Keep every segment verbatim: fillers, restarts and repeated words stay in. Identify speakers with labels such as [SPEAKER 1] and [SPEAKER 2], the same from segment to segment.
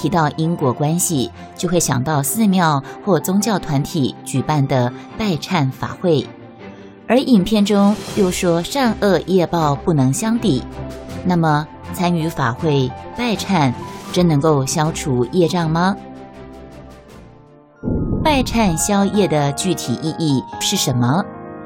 [SPEAKER 1] 提到因果关系，就会想到寺庙或宗教团体举办的拜忏法会，而影片中又说善恶业报不能相抵。那么参与法会拜忏真能够消除业障吗？拜忏消业的具体意义是什么？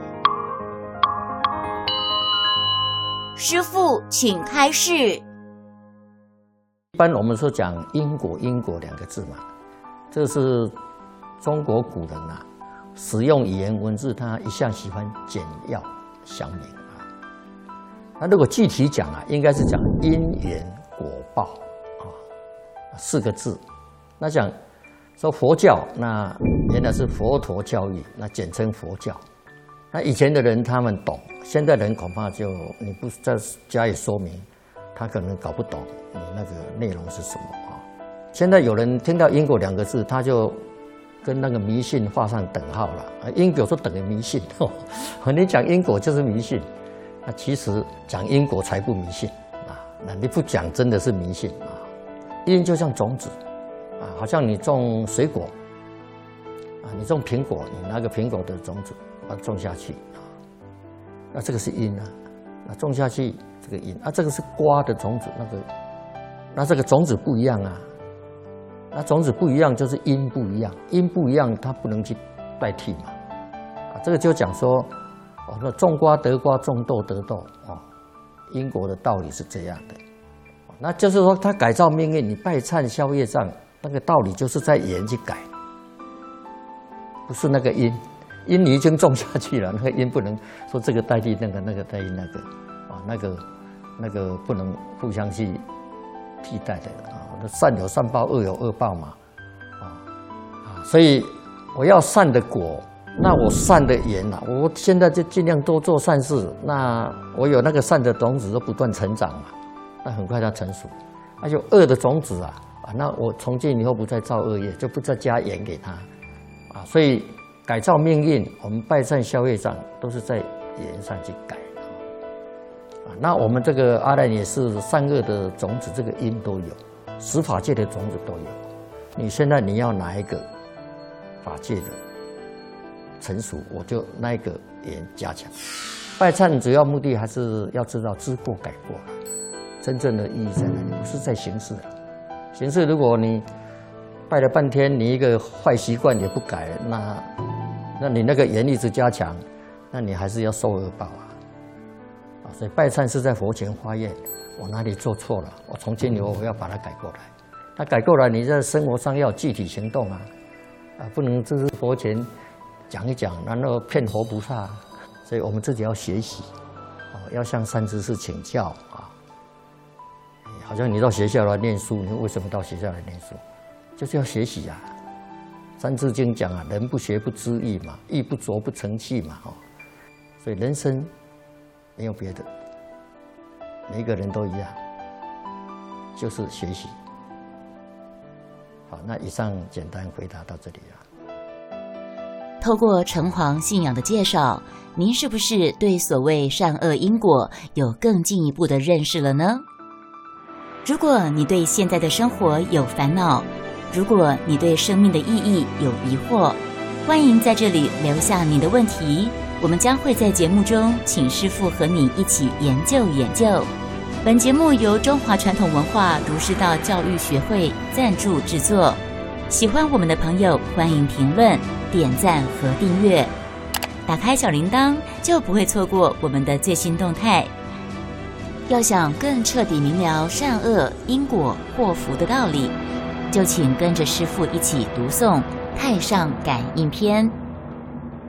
[SPEAKER 1] 师父，请开示。
[SPEAKER 2] 一般我们说讲因果，因果两个字嘛，这是中国古人啊使用语言文字，他一向喜欢简要详明啊。那如果具体讲啊，应该是讲因缘果报啊，四个字。那讲说佛教，那原来是佛陀教育，那简称佛教。那以前的人他们懂，现在人恐怕就你不再加以说明，他可能搞不懂你那个内容是什么啊。现在有人听到因果两个字，他就跟那个迷信画上等号了。因果说等于迷信，哦，你讲因果就是迷信，那其实讲因果才不迷信啊。那你不讲真的是迷信啊。因就像种子啊，好像你种水果啊，你种苹果，你拿个苹果的种子把它种下去啊，那这个是因啊，那种下去这个因啊，这个是瓜的种子，那个那这个种子不一样啊，那种子不一样就是因不一样，因不一样它不能去代替嘛啊，这个就讲说哦，那种瓜得瓜，种豆得豆哦，因果的道理是这样的，那就是说它改造命运，你拜忏消业障，那个道理就是在缘去改，不是那个因。因你已经种下去了，那个因不能说这个代替那个，那个代替那个，啊，那个那个不能互相去替代的啊。善有善报，恶有恶报嘛，啊啊，所以我要善的果，那我善的缘啊，我现在就尽量多做善事，那我有那个善的种子都不断成长嘛，那很快它成熟。那有恶的种子啊，啊，那我从今以后不再造恶业，就不再加盐给它，啊，所以。改造命运，我们拜忏消业障都是在缘上去改啊。那我们这个阿赖也是善恶的种子，这个因都有，十法界的种子都有。你现在你要哪一个法界的成熟，我就那一个缘加强。拜忏主要目的还是要知道知过改过，真正的意义在哪里？不是在形式了。形式如果你拜了半天，你一个坏习惯也不改，那那你那个缘一直加强，那你还是要受恶报啊！啊，所以拜忏是在佛前发愿，我哪里做错了，我从今以后我要把它改过来。那改过来，你在生活上要具体行动啊！啊，不能只是佛前讲一讲，然后骗活菩萨。所以我们自己要学习，啊，要向善知识请教啊！好像你到学校来念书，你为什么到学校来念书？就是要学习啊！《三字经》讲啊，人不学不知义嘛，义不琢不成器嘛，哦，所以人生没有别的，每一个人都一样，就是学习。好，那以上简单回答到这里了。
[SPEAKER 1] 透过城隍信仰的介绍，您是不是对所谓善恶因果有更进一步的认识了呢？如果你对现在的生活有烦恼，如果你对生命的意义有疑惑，欢迎在这里留下你的问题，我们将会在节目中请师父和你一起研究研究。本节目由中华传统文化儒释道教育学会赞助制作。喜欢我们的朋友，欢迎评论、点赞和订阅。打开小铃铛，就不会错过我们的最新动态。要想更彻底明了善恶因果祸福的道理，就请跟着师父一起读诵《太上感应篇》。